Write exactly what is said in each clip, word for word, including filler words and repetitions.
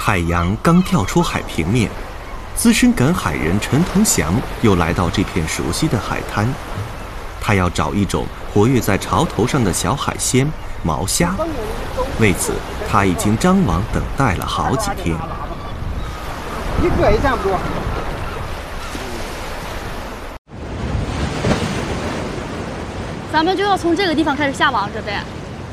太阳刚跳出海平面，资深赶海人陈同祥又来到这片熟悉的海滩。他要找一种活跃在潮头上的小海鲜毛虾，为此他已经张网等待了好几天。 一个也差不多。 咱们就要从这个地方开始下网，这边。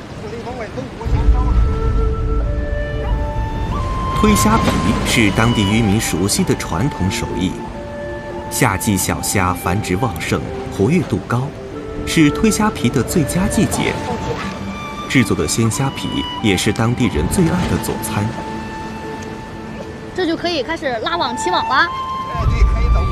推虾皮是当地渔民熟悉的传统手艺。夏季小虾繁殖旺盛，活跃度高，是推虾皮的最佳季节。制作的鲜虾皮也是当地人最爱的佐餐。 这就可以开始拉网起网了。 哎，对，可以走。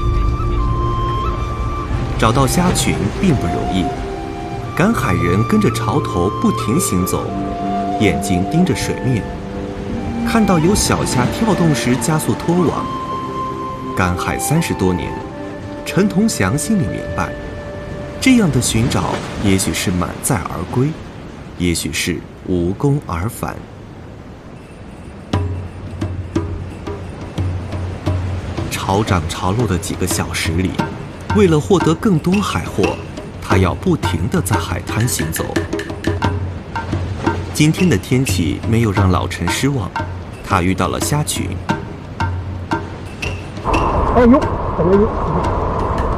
找到虾群并不容易，赶海人跟着潮头不停行走，眼睛盯着水面，看到有小虾跳动时加速拖网。赶海三十多年，陈同祥心里明白，这样的寻找也许是满载而归，也许是无功而返。潮涨潮落的几个小时里，为了获得更多海货，他要不停地在海滩行走。今天的天气没有让老陈失望，他遇到了虾群。 哎呦，怎么有？